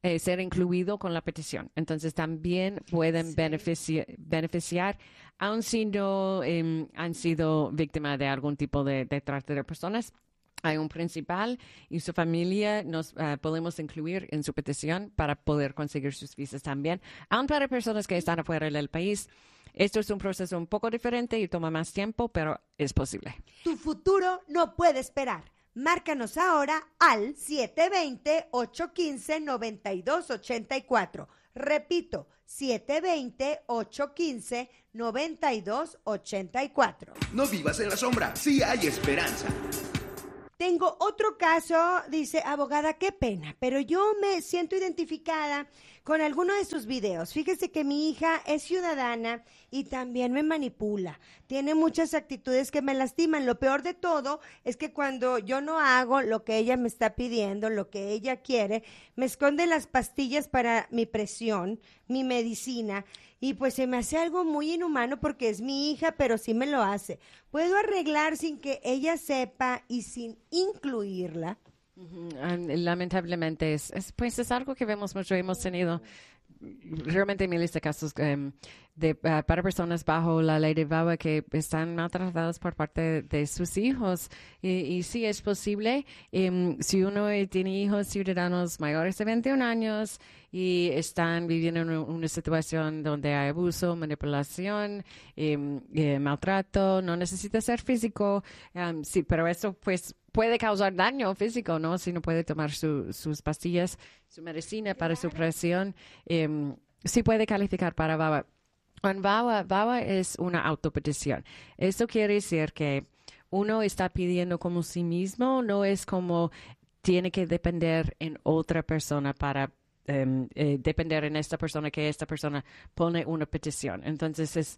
ser incluido con la petición. Entonces también pueden beneficiar, aun si no han sido víctimas de algún tipo de trata de personas. Hay un principal y su familia nos podemos incluir en su petición para poder conseguir sus visas también. Aun para personas que están afuera del país, esto es un proceso un poco diferente y toma más tiempo, pero es posible. Tu futuro no puede esperar. Márcanos ahora al 720-815-9284. Repito, 720-815-9284. No vivas en la sombra, sí hay esperanza. Tengo otro caso, dice, abogada, qué pena, pero yo me siento identificada con alguno de sus videos. Fíjese que mi hija es ciudadana y también me manipula. Tiene muchas actitudes que me lastiman. Lo peor de todo es que cuando yo no hago lo que ella me está pidiendo, lo que ella quiere, me esconde las pastillas para mi presión, mi medicina, y pues se me hace algo muy inhumano porque es mi hija, pero sí me lo hace. ¿Puedo arreglar sin que ella sepa y sin incluirla? Lamentablemente pues es algo que vemos mucho. Hemos tenido realmente miles de casos para personas bajo la ley de VAWA que están maltratados por parte de sus hijos. Y sí es posible, si uno tiene hijos ciudadanos mayores de 21 años y están viviendo en una situación donde hay abuso, manipulación, maltrato, no necesita ser físico, sí, pero eso pues puede causar daño físico, ¿no? Si no puede tomar sus pastillas, su medicina para su presión, sí puede calificar para VAWA. VAWA es una autopetición. Esto quiere decir que uno está pidiendo como sí mismo, no es como tiene que depender en otra persona para depender en esta persona, que esta persona pone una petición. Entonces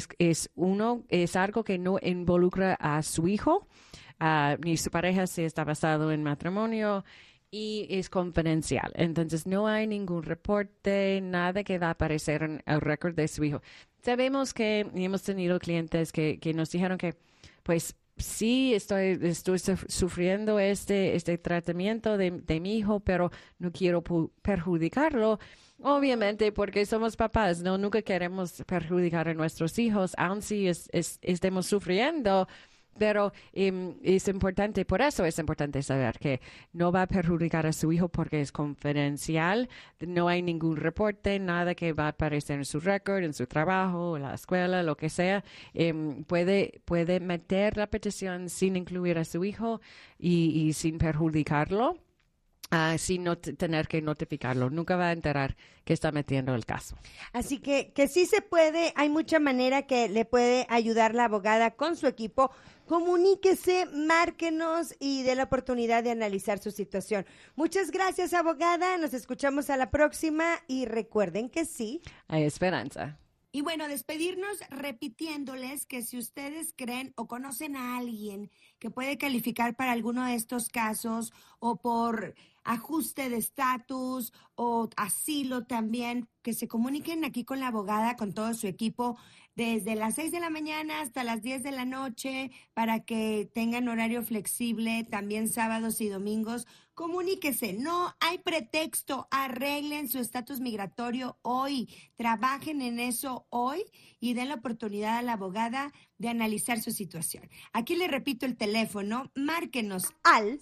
es algo que no involucra a su hijo, ni su pareja si está basado en matrimonio, y es confidencial. Entonces no hay ningún reporte, nada que va a aparecer en el récord de su hijo. Sabemos que hemos tenido clientes que nos dijeron que pues sí, estoy sufriendo este tratamiento de mi hijo, pero no quiero perjudicarlo. Obviamente, porque somos papás, ¿no? Nunca queremos perjudicar a nuestros hijos, aun si estemos sufriendo. Pero es importante, por eso es importante saber que no va a perjudicar a su hijo porque es confidencial, no hay ningún reporte, nada que va a aparecer en su récord, en su trabajo, en la escuela, lo que sea. Puede meter la petición sin incluir a su hijo y sin perjudicarlo. Sin tener que notificarlo. Nunca va a enterar que está metiendo el caso. Así que sí se puede, hay mucha manera que le puede ayudar la abogada con su equipo. Comuníquese, márquenos y dé la oportunidad de analizar su situación. Muchas gracias, abogada. Nos escuchamos a la próxima y recuerden que sí hay esperanza. Y bueno, despedirnos repitiéndoles que si ustedes creen o conocen a alguien que puede calificar para alguno de estos casos o por ajuste de estatus o asilo también, que se comuniquen aquí con la abogada, con todo su equipo, desde las 6 de la mañana hasta las 10 de la noche, para que tengan horario flexible, también sábados y domingos. Comuníquese, no hay pretexto, arreglen su estatus migratorio hoy, trabajen en eso hoy y den la oportunidad a la abogada de analizar su situación. Aquí le repito el teléfono, márquenos al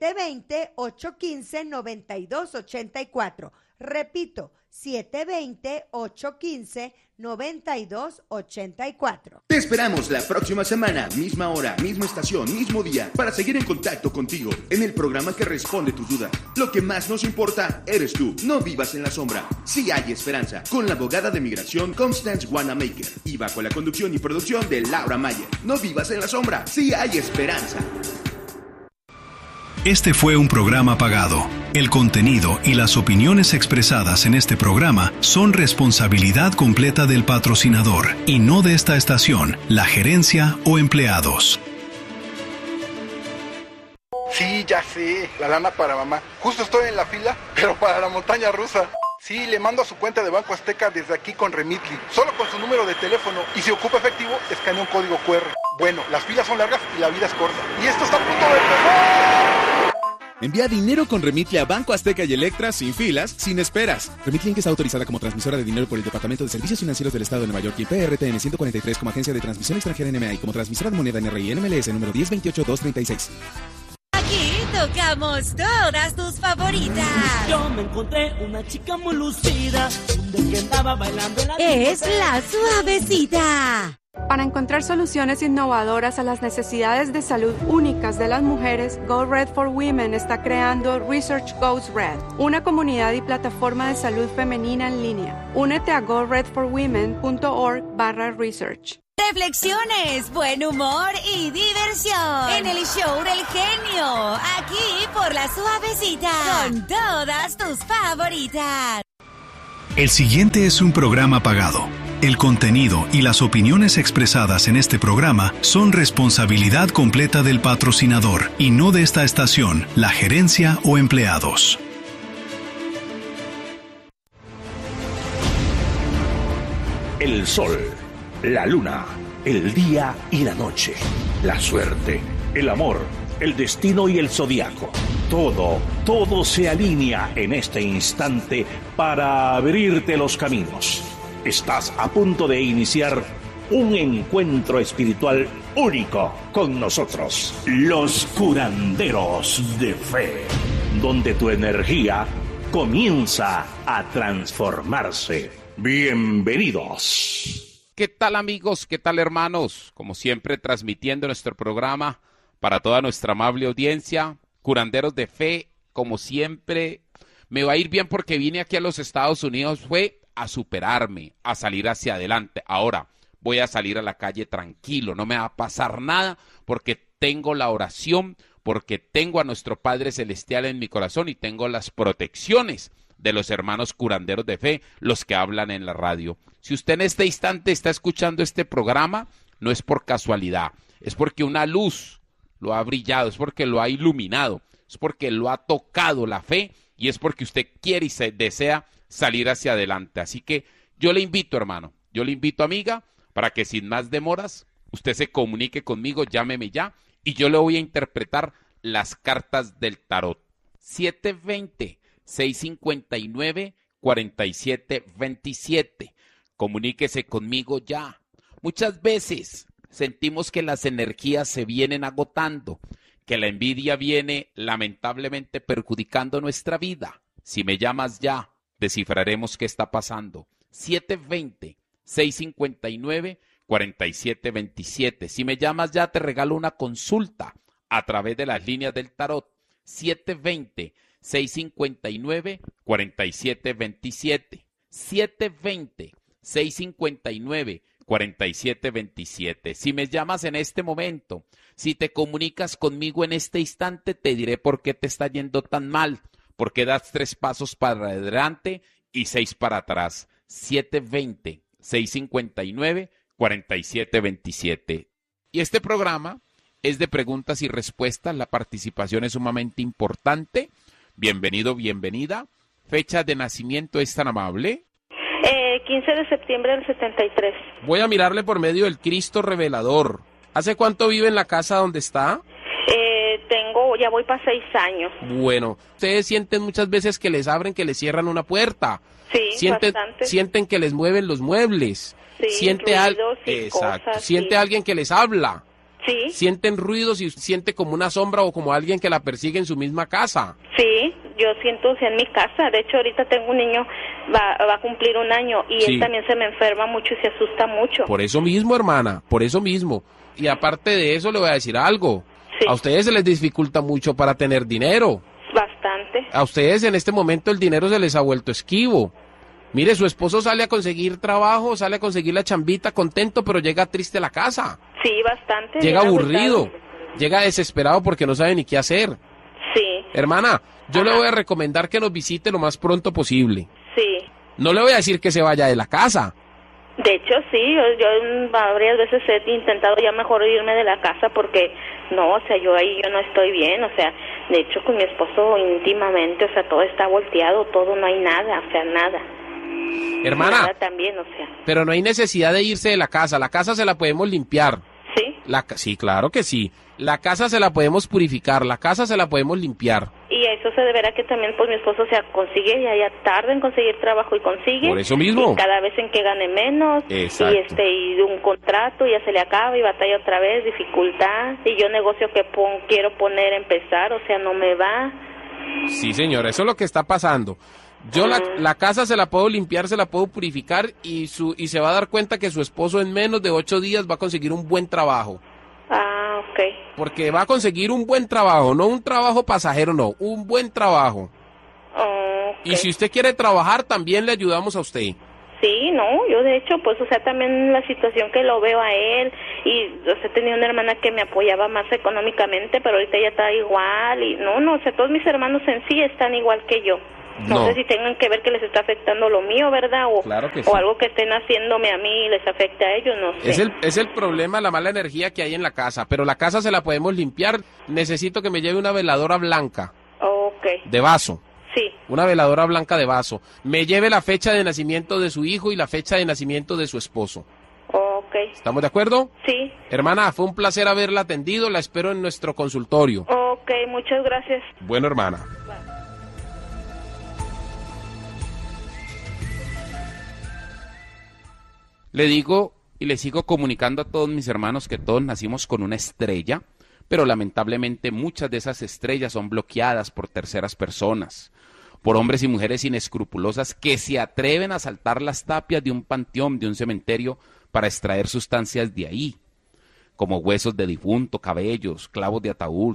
720-815-9284. Repito, 720-815-9284. Te esperamos la próxima semana, misma hora, misma estación, mismo día, para seguir en contacto contigo en el programa que responde tus dudas. Lo que más nos importa eres tú. No vivas en la sombra. Sí hay esperanza. Con la abogada de migración Constance Wanamaker y bajo la conducción y producción de Laura Mayer. No vivas en la sombra. Sí hay esperanza. Este fue un programa pagado. El contenido y las opiniones expresadas en este programa son responsabilidad completa del patrocinador y no de esta estación, la gerencia o empleados. Sí, ya sé, la lana para mamá. Justo estoy en la fila, pero para la montaña rusa. Sí, le mando a su cuenta de Banco Azteca desde aquí con Remitly, solo con su número de teléfono, y si ocupa efectivo, escanea un código QR. Bueno, las filas son largas y la vida es corta. Y esto está a punto de empezar. Envía dinero con Remitly a Banco Azteca y Electra sin filas, sin esperas. Remitly Inc. es autorizada como transmisora de dinero por el Departamento de Servicios Financieros del Estado de Nueva York y PRTN 143 como agencia de transmisión extranjera NMA y como transmisora de moneda NRI NMLS número 1028236. Aquí tocamos todas tus favoritas. Yo me encontré una chica muy lucida, que andaba bailando en la Es la suavecita. Para encontrar soluciones innovadoras a las necesidades de salud únicas de las mujeres, Go Red for Women está creando Research Goes Red, una comunidad y plataforma de salud femenina en línea. Únete a goredforwomen.org/research. Reflexiones, buen humor y diversión en el show del genio, aquí por la suavecita, con todas tus favoritas. El siguiente es un programa pagado. El contenido y las opiniones expresadas en este programa son responsabilidad completa del patrocinador y no de esta estación, la gerencia o empleados. El sol, la luna, el día y la noche, la suerte, el amor, el destino y el zodiaco. Todo se alinea en este instante para abrirte los caminos. Estás a punto de iniciar un encuentro espiritual único con nosotros, los curanderos de fe, donde tu energía comienza a transformarse. Bienvenidos. ¿Qué tal, amigos? ¿Qué tal, hermanos? Como siempre, transmitiendo nuestro programa para toda nuestra amable audiencia, curanderos de fe. Como siempre, me va a ir bien porque vine aquí a los Estados Unidos, fue a superarme, a salir hacia adelante. Ahora voy a salir a la calle tranquilo, no me va a pasar nada porque tengo la oración, porque tengo a nuestro Padre Celestial en mi corazón y tengo las protecciones de los hermanos curanderos de fe, los que hablan en la radio. Si usted en este instante está escuchando este programa, no es por casualidad, es porque una luz lo ha brillado, es porque lo ha iluminado, es porque lo ha tocado la fe y es porque usted quiere y se desea salir hacia adelante. Así que yo le invito, hermano, yo le invito, amiga, para que sin más demoras usted se comunique conmigo, llámeme ya y yo le voy a interpretar las cartas del tarot. 720-659-4727. Comuníquese conmigo ya. Muchas veces sentimos que las energías se vienen agotando, que la envidia viene lamentablemente perjudicando nuestra vida. Si me llamas ya, descifraremos qué está pasando. 720-659-4727. Si me llamas ya, te regalo una consulta a través de las líneas del tarot. 720-659-4727. 720-659-4727. Si me llamas en este momento, si te comunicas conmigo en este instante, te diré por qué te está yendo tan mal. Porque das 3 pasos para adelante y 6 para atrás. 720-659-4727. Y este programa es de preguntas y respuestas. La participación es sumamente importante. Bienvenido, bienvenida. Fecha de nacimiento, ¿es tan amable? 15 de septiembre del 73. Voy a mirarle por medio del Cristo Revelador. ¿Hace cuánto vive en la casa donde está? Ya voy para 6 años. Bueno, ustedes sienten muchas veces que les abren, que les cierran una puerta. Sí, bastante. Sienten que les mueven los muebles. Sí, ruidos y exacto. cosas, Siente sí. alguien que les habla. Sí. Sienten ruidos y siente como una sombra o como alguien que la persigue en su misma casa. Sí, yo siento en mi casa. De hecho, ahorita tengo un niño, va a cumplir 1 año y Sí. él también se me enferma mucho y se asusta mucho. Por eso mismo, hermana, por eso mismo. Y aparte de eso, le voy a decir algo. Sí. A ustedes se les dificulta mucho para tener dinero. Bastante. A ustedes en este momento el dinero se les ha vuelto esquivo. Mire, su esposo sale a conseguir trabajo, sale a conseguir la chambita contento, pero llega triste a la casa. Sí, bastante. Llega bien aburrido, agotado. llega desesperado porque no sabe ni qué hacer. Sí. Hermana, yo le voy a recomendar que nos visite lo más pronto posible. Sí. No le voy a decir que se vaya de la casa. De hecho, sí, yo varias veces he intentado ya mejor irme de la casa porque no, o sea, yo no estoy bien, o sea, de hecho con mi esposo íntimamente, o sea, todo está volteado, todo, no hay nada, o sea, nada. Hermana, Nada también, o sea. pero no hay necesidad de irse de la casa se la podemos limpiar. ¿Sí? Sí, claro que sí. La casa se la podemos purificar, la casa se la podemos limpiar. Y eso se deberá que también pues mi esposo consigue, ya tarda en conseguir trabajo y consigue. Por eso mismo. Y cada vez en que gane menos. Exacto. Y un contrato ya se le acaba y batalla otra vez, dificultad. Y yo negocio que quiero empezar, o sea, no me va. Sí, señora, eso es lo que está pasando. Yo la casa se la puedo limpiar, se la puedo purificar y se va a dar cuenta que su esposo en menos de 8 días va a conseguir un buen trabajo. Ah, ok. Porque va a conseguir un buen trabajo, no un trabajo pasajero, no, un buen trabajo. Okay. Y si usted quiere trabajar, también le ayudamos a usted. Sí, no, yo de hecho, pues, o sea, también la situación que lo veo a él, y, o sea, tenía una hermana que me apoyaba más económicamente, pero ahorita ya está igual, y no, o sea, todos mis hermanos en sí están igual que yo. No sé si tengan que ver que les está afectando lo mío, ¿verdad? Claro que sí. O algo que estén haciéndome a mí y les afecta a ellos, no sé. Es el problema, la mala energía que hay en la casa, pero la casa se la podemos limpiar. Necesito que me lleve una veladora blanca. Ok. De vaso. Sí. Una veladora blanca de vaso. Me lleve la fecha de nacimiento de su hijo y la fecha de nacimiento de su esposo. Ok. ¿Estamos de acuerdo? Sí. Hermana, fue un placer haberla atendido. La espero en nuestro consultorio. Ok, muchas gracias. Bueno, hermana. Le digo y le sigo comunicando a todos mis hermanos que todos nacimos con una estrella, pero lamentablemente muchas de esas estrellas son bloqueadas por terceras personas, por hombres y mujeres inescrupulosas que se atreven a saltar las tapias de un panteón, de un cementerio, para extraer sustancias de ahí, como huesos de difunto, cabellos, clavos de ataúd,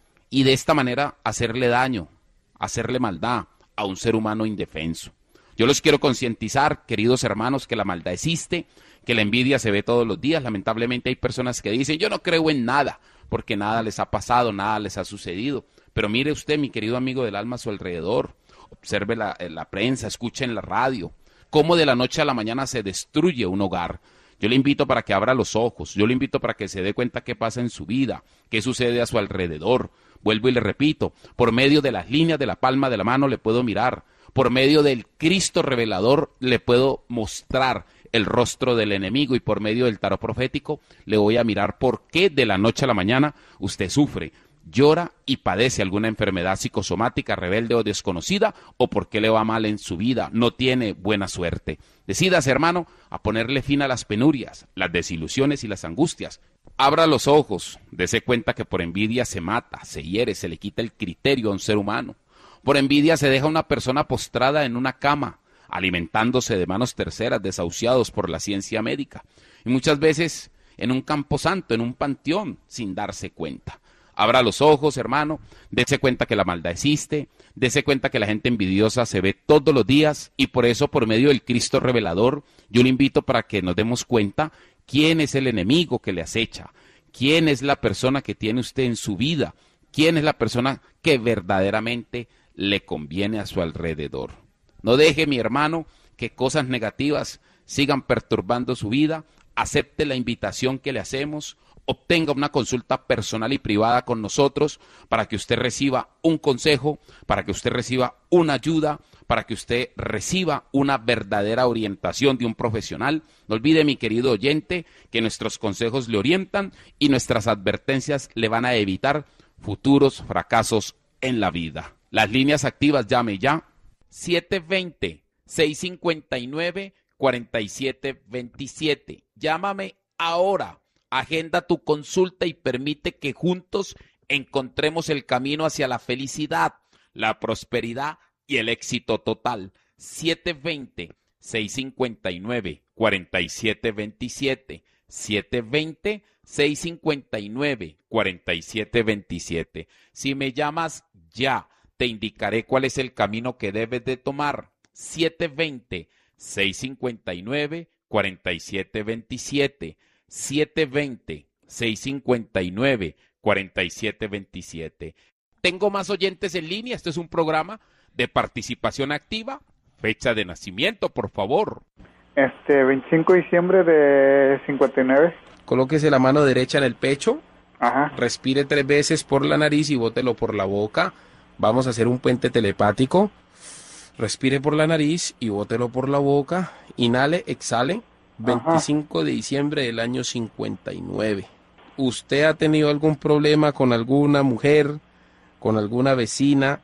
y de esta manera hacerle daño, hacerle maldad a un ser humano indefenso. Yo los quiero concientizar, queridos hermanos, que la maldad existe, que la envidia se ve todos los días. Lamentablemente hay personas que dicen, yo no creo en nada, porque nada les ha pasado, nada les ha sucedido. Pero mire usted, mi querido amigo del alma, a su alrededor, observe la prensa, escuche en la radio, cómo de la noche a la mañana se destruye un hogar. Yo le invito para que abra los ojos, yo le invito para que se dé cuenta qué pasa en su vida, qué sucede a su alrededor. Vuelvo y le repito, por medio de las líneas de la palma de la mano le puedo mirar. Por medio del Cristo revelador le puedo mostrar el rostro del enemigo y por medio del tarot profético le voy a mirar por qué de la noche a la mañana usted sufre, llora y padece alguna enfermedad psicosomática rebelde o desconocida o por qué le va mal en su vida, no tiene buena suerte. Decídase, hermano, a ponerle fin a las penurias, las desilusiones y las angustias. Abra los ojos, dése cuenta que por envidia se mata, se hiere, se le quita el criterio a un ser humano. Por envidia se deja una persona postrada en una cama, alimentándose de manos terceras, desahuciados por la ciencia médica. Y muchas veces en un camposanto, en un panteón, sin darse cuenta. Abra los ojos, hermano, dése cuenta que la maldad existe, dése cuenta que la gente envidiosa se ve todos los días y por eso, por medio del Cristo revelador, yo le invito para que nos demos cuenta quién es el enemigo que le acecha, quién es la persona que tiene usted en su vida, quién es la persona que verdaderamente le conviene a su alrededor. No deje, mi hermano, que cosas negativas sigan perturbando su vida. Acepte la invitación que le hacemos. Obtenga una consulta personal y privada con nosotros para que usted reciba un consejo, para que usted reciba una ayuda, para que usted reciba una verdadera orientación de un profesional. No olvide, mi querido oyente, que nuestros consejos le orientan y nuestras advertencias le van a evitar futuros fracasos en la vida. Las líneas activas, llame ya, 720-659-4727. Llámame ahora, agenda tu consulta y permite que juntos encontremos el camino hacia la felicidad, la prosperidad y el éxito total. 720-659-4727. 720-659-4727. Si me llamas ya, te indicaré cuál es el camino que debes de tomar. 720-659-4727. 720-659-4727. Tengo más oyentes en línea. Este es un programa de participación activa. Fecha de nacimiento, por favor. 25 de diciembre de 59. Colóquese la mano derecha en el pecho. Ajá. Respire 3 veces por la nariz y bótelo por la boca. Vamos a hacer un puente telepático. Respire por la nariz y bótelo por la boca. Inhale, exhale. 25 de diciembre del año 59. ¿Usted ha tenido algún problema con alguna mujer, con alguna vecina,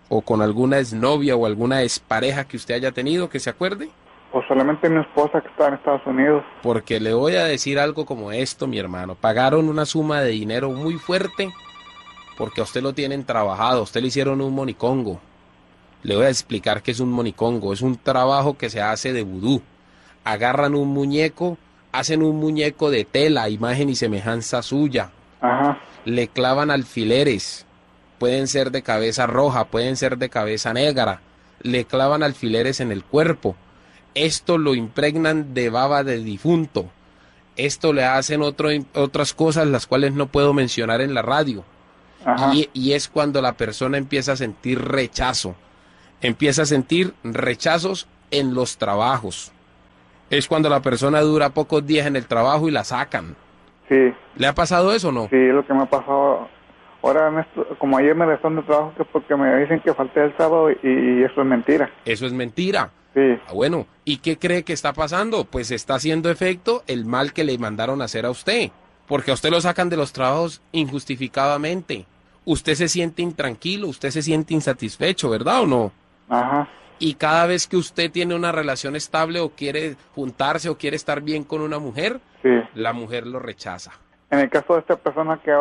o con alguna exnovia o alguna expareja que usted haya tenido que se acuerde? Pues solamente mi esposa que está en Estados Unidos. Porque le voy a decir algo como esto, mi hermano. Pagaron una suma de dinero muy fuerte porque a usted lo tienen trabajado, a usted le hicieron un monicongo. Le voy a explicar qué es un monicongo. Es un trabajo que se hace de vudú. Agarran un muñeco, hacen un muñeco de tela, imagen y semejanza suya. Ajá. Le clavan alfileres. Pueden ser de cabeza roja, pueden ser de cabeza negra. Le clavan alfileres en el cuerpo. Esto lo impregnan de baba de difunto. Esto le hacen otras cosas las cuales no puedo mencionar en la radio. Y es cuando la persona empieza a sentir rechazo. Empieza a sentir rechazos en los trabajos. Es cuando la persona dura pocos días en el trabajo y la sacan. Sí. ¿Le ha pasado eso o no? Sí, es lo que me ha pasado. Ahora, como ayer me dejaron de trabajo que porque me dicen que falté el sábado y eso es mentira. Eso es mentira. Sí. Bueno, ¿y qué cree que está pasando? Pues está haciendo efecto el mal que le mandaron a hacer a usted. Porque a usted lo sacan de los trabajos injustificadamente. Usted se siente intranquilo, usted se siente insatisfecho, ¿verdad o no? Ajá. Y cada vez que usted tiene una relación estable o quiere juntarse o quiere estar bien con una mujer, sí, la mujer lo rechaza. En el caso de esta persona que